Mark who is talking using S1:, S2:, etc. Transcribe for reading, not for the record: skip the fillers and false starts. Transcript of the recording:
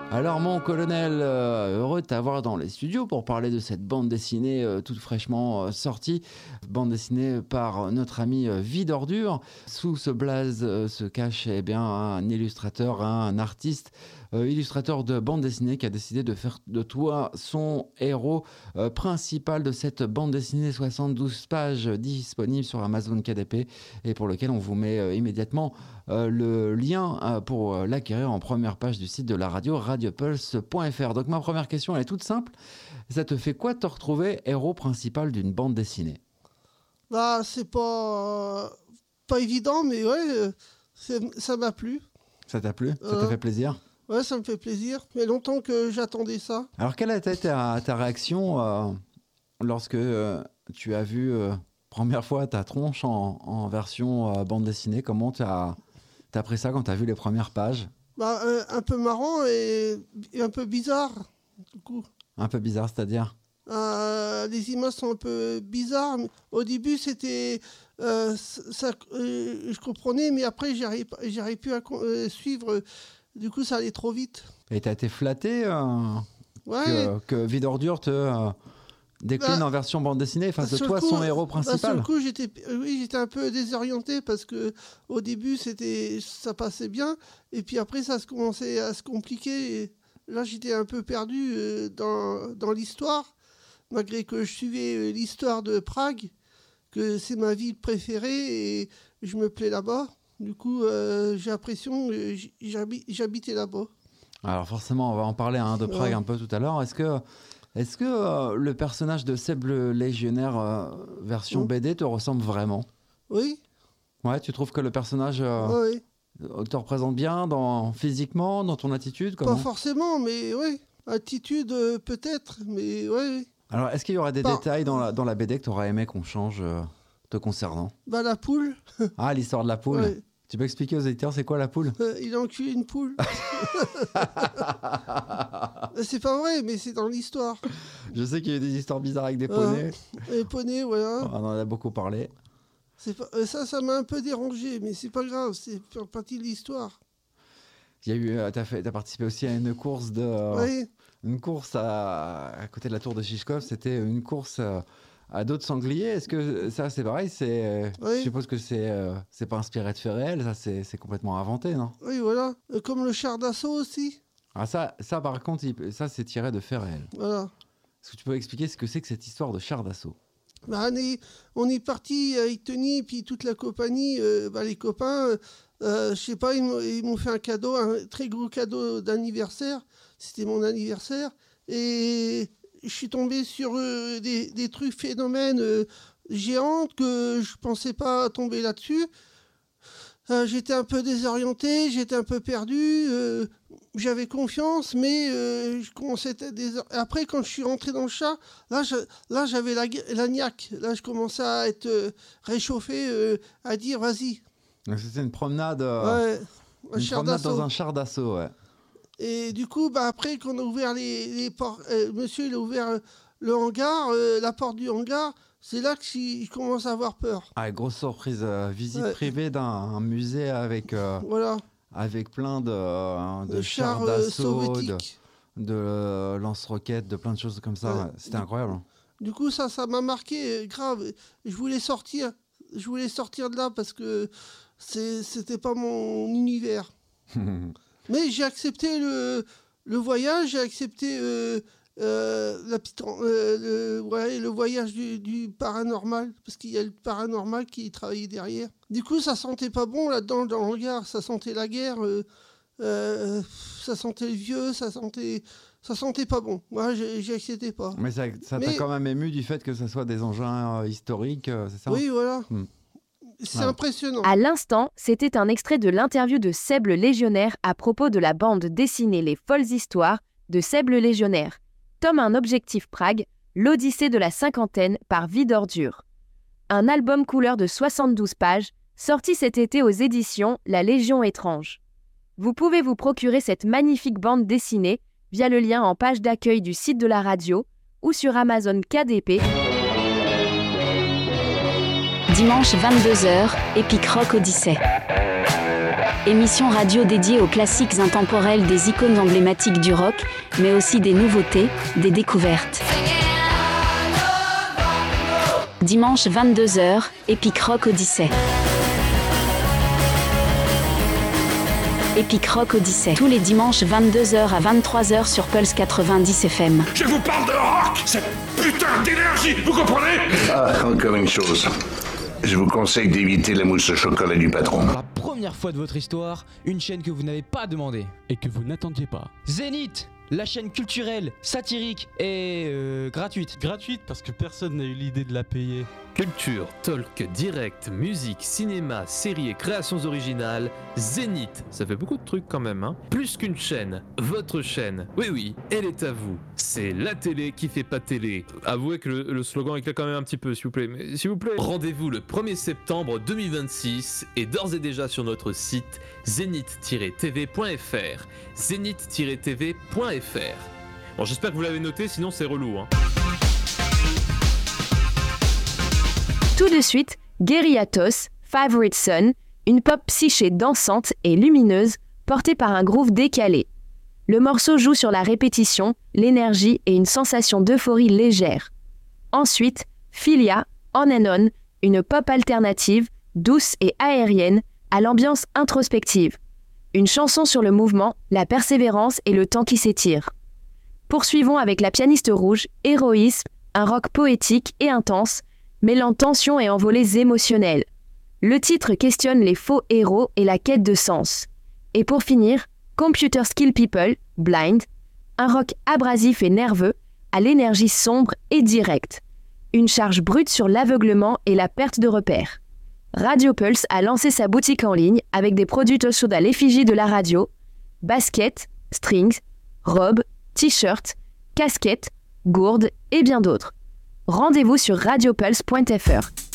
S1: Alors mon colonel, heureux de t'avoir dans les studios pour parler de cette bande dessinée toute fraîchement sortie. Bande dessinée par notre ami Vie d'Ordure. Sous ce blaze se cache un illustrateur, un artiste, illustrateur de bande dessinée qui a décidé de faire de toi son héros principal de cette bande dessinée 72 pages disponible sur Amazon KDP et pour lequel on vous met immédiatement le lien pour l'acquérir en première page du site de la radio, radiopulse.fr. Donc ma première question, elle est toute simple. Ça te fait quoi de te retrouver héros principal d'une bande dessinée ?
S2: Bah, c'est pas évident, mais ouais, ça m'a plu.
S1: Ça t'a plu ? Ça t'a fait plaisir ?
S2: Ouais, ça me fait plaisir. Mais longtemps que j'attendais ça.
S1: Alors, quelle a été ta réaction lorsque tu as vu première fois ta tronche en version bande dessinée ? Comment t'as pris ça quand t'as vu les premières pages ?
S2: Bah, un peu marrant et un peu bizarre, du coup.
S1: Un peu bizarre, c'est-à-dire ?
S2: Les images sont un peu bizarres. Au début, c'était... je comprenais, mais après, j'arrive plus à suivre. Du coup, ça allait trop vite.
S1: Et t'as été flatté
S2: ouais.
S1: que Vie d'Ordure te décline en version bande dessinée face de toi, son héros principal.
S2: Sur le coup, j'étais un peu désorienté parce que au début, ça passait bien. Et puis après, ça commençait à se compliquer. Et là, j'étais un peu perdu dans l'histoire. Malgré que je suivais l'histoire de Prague, que c'est ma ville préférée et je me plais là-bas. Du coup, j'ai l'impression que j'habitais là-bas.
S1: Alors forcément, on va en parler de Prague un peu tout à l'heure. Est-ce que le personnage de Seb le Légionnaire version BD te ressemble vraiment ?
S2: Oui.
S1: Ouais, tu trouves que le personnage
S2: oui.
S1: te représente bien physiquement, dans ton attitude ?
S2: Pas forcément, mais oui. Attitude peut-être, mais oui.
S1: Alors, est-ce qu'il y aura des détails dans la BD que tu aurais aimé qu'on change te concernant ?
S2: Bah, la poule.
S1: Ah, l'histoire de la poule.
S2: Ouais.
S1: Tu peux expliquer aux éditeurs, c'est quoi la poule ?
S2: Il a enculé une poule. C'est pas vrai, mais c'est dans l'histoire.
S1: Je sais qu'il y a eu des histoires bizarres avec des poneys.
S2: Les poneys, voilà.
S1: On en a beaucoup parlé.
S2: Ça m'a un peu dérangé, mais c'est pas grave, c'est partie de l'histoire.
S1: Il y a eu, t'as participé aussi à une course une course à côté de la tour de Chichkov. C'était une course à dos de sanglier. Est-ce que ça, c'est pareil ? Je suppose que c'est pas inspiré de faits réels. Ça, c'est complètement inventé, non ?
S2: Oui, voilà. Comme le char d'assaut aussi.
S1: Ah, ça par contre, ça, c'est tiré de faits réels.
S2: Voilà.
S1: Est-ce que tu peux expliquer ce que c'est que cette histoire de char d'assaut ?
S2: Bah, on est parti avec Tony, puis toute la compagnie, les copains, je sais pas, ils m'ont fait un cadeau, un très gros cadeau d'anniversaire. C'était mon anniversaire. Et je suis tombé sur des trucs phénomènes géants que je pensais pas tomber là-dessus. J'étais un peu désorienté, j'étais un peu perdu. J'avais confiance, mais je commençais à après, quand je suis rentré dans le char, là j'avais la niaque. Là, je commençais à être réchauffé, à dire vas-y.
S1: Donc, c'était une promenade, dans un char d'assaut, ouais.
S2: Et du coup, après, quand on a ouvert les portes, monsieur, il a ouvert le hangar, la porte du hangar. C'est là que je commence à avoir peur.
S1: Ah, grosse surprise, visite privée d'un musée avec plein de chars d'assaut, de lance-roquettes, de plein de choses comme ça. Ouais. C'était incroyable.
S2: Du coup, ça m'a marqué grave. Je voulais sortir de là parce que c'était pas mon univers. Mais j'ai accepté le voyage, j'ai accepté le voyage du paranormal, parce qu'il y a le paranormal qui travaillait derrière. Du coup, ça sentait pas bon là-dedans, dans le regard, ça sentait la guerre, ça sentait le vieux, ça sentait pas bon. Moi, j'ai accepté pas.
S1: Mais ça t'a quand même ému du fait que ce soit des engins historiques, c'est ça ?
S2: Oui, voilà. C'est impressionnant.
S3: À l'instant, c'était un extrait de l'interview de Seb le Légionnaire à propos de la bande dessinée Les Folles Histoires de Seb le Légionnaire. Tome 1 Objectif Prague, l'Odyssée de la cinquantaine par Vie d'Ordure. Un album couleur de 72 pages, sorti cet été aux éditions La Légion étrange. Vous pouvez vous procurer cette magnifique bande dessinée via le lien en page d'accueil du site de la radio ou sur Amazon KDP.
S4: Dimanche 22h, Epic Rock Odyssey. Émission radio dédiée aux classiques intemporels des icônes emblématiques du rock, mais aussi des nouveautés, des découvertes. Dimanche 22h, Epic Rock Odyssey. Epic Rock Odyssey. Tous les dimanches 22h à 23h sur Pulse 90 FM.
S5: Je vous parle de rock, cette putain d'énergie, vous comprenez?
S6: Ah, encore une chose. Je vous conseille d'éviter la mousse au chocolat du patron.
S7: Pour la première fois de votre histoire, une chaîne que vous n'avez pas demandé.
S8: Et que vous n'attendiez pas.
S7: Zénith, la chaîne culturelle, satirique et gratuite.
S8: Gratuite parce que personne n'a eu l'idée de la payer.
S9: Culture, talk, direct, musique, cinéma, séries et créations originales, Zénith, ça fait beaucoup de trucs quand même, hein. Plus qu'une chaîne, votre chaîne, oui, elle est à vous. C'est la télé qui fait pas télé. Avouez que le slogan éclate quand même un petit peu, s'il vous plaît. Mais s'il vous plaît, rendez-vous le 1er septembre 2026 et d'ores et déjà sur notre site zénith-tv.fr. Zénith-tv.fr. Bon, j'espère que vous l'avez noté, sinon c'est relou, hein.
S3: Tout de suite, Gueriatos, Favorite Son, une pop psyché dansante et lumineuse portée par un groove décalé. Le morceau joue sur la répétition, l'énergie et une sensation d'euphorie légère. Ensuite, Philia, On and On, une pop alternative, douce et aérienne, à l'ambiance introspective. Une chanson sur le mouvement, la persévérance et le temps qui s'étire. Poursuivons avec la pianiste rouge, Héroïsme, un rock poétique et intense, mêlant tension et envolées émotionnelles. Le titre questionne les faux héros et la quête de sens. Et pour finir, Computer Skill People, Blind, un rock abrasif et nerveux, à l'énergie sombre et directe. Une charge brute sur l'aveuglement et la perte de repères. Radio Pulse a lancé sa boutique en ligne avec des produits chauds à l'effigie de la radio, baskets, strings, robes, t-shirts, casquettes, gourdes et bien d'autres. Rendez-vous sur radiopulse.fr.